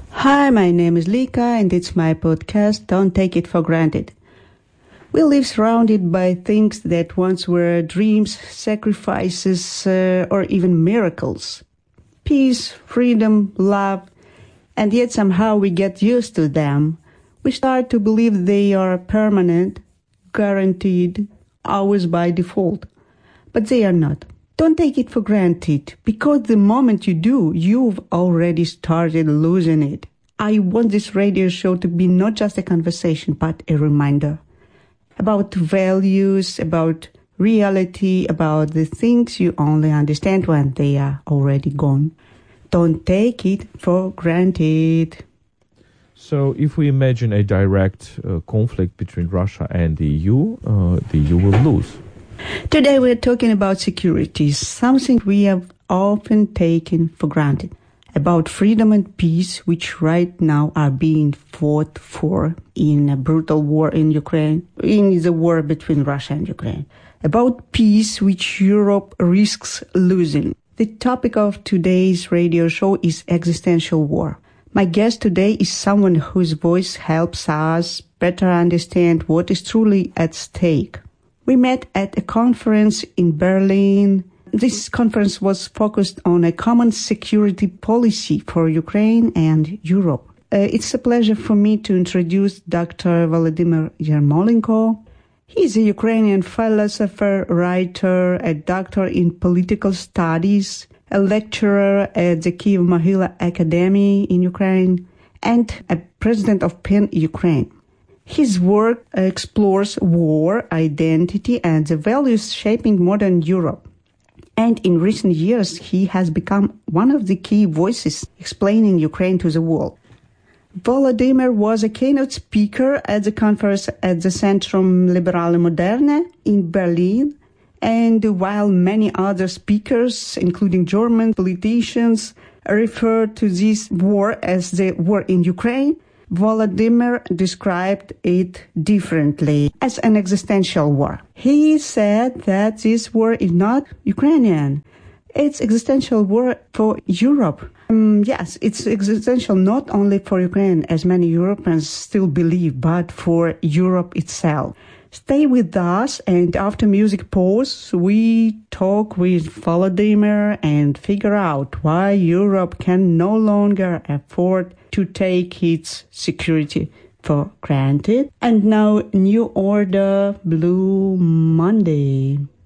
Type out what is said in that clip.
Hi, my name is Lika and it's my podcast, Don't Take It for Granted. We live surrounded by things that once were dreams, sacrifices, or even miracles. Peace, freedom, love, and yet somehow we get used to them. We start to believe they are permanent, guaranteed, ours by default. But they are not. Don't take it for granted, because the moment you do, you've already started losing it. I want this radio show to be not just a conversation, but a reminder about values, about reality, about the things you only understand when they are already gone. Don't take it for granted. So if we imagine a direct conflict between Russia and the EU will lose. Today we're talking about security, something we have often taken for granted. About freedom and peace, which right now are being fought for in a brutal war in Ukraine, in the war between Russia and Ukraine. About peace, which Europe risks losing. The topic of today's radio show is existential war. My guest today is someone whose voice helps us better understand what is truly at stake. We met at a conference in Berlin. This conference was focused on a common security policy for Ukraine and Europe. It's a pleasure for me to introduce Dr. Volodymyr Yermolenko. He is a Ukrainian philosopher, writer, a doctor in political studies, a lecturer at the Kyiv-Mohyla Academy in Ukraine, and a president of PEN Ukraine. His work explores war, identity, and the values shaping modern Europe. And in recent years, he has become one of the key voices explaining Ukraine to the world. Volodymyr was a keynote speaker at the conference at the Centrum Liberale Moderne in Berlin. And while many other speakers, including German politicians, referred to this war as the war in Ukraine, Volodymyr described it differently, as an existential war. He said that this war is not Ukrainian. It's existential war for Europe. Yes, it's existential not only for Ukraine, as many Europeans still believe, but for Europe itself. Stay with us, and after music pause, we talk with Volodymyr and figure out why Europe can no longer afford to take its security for granted. And now, New Order, Blue Monday.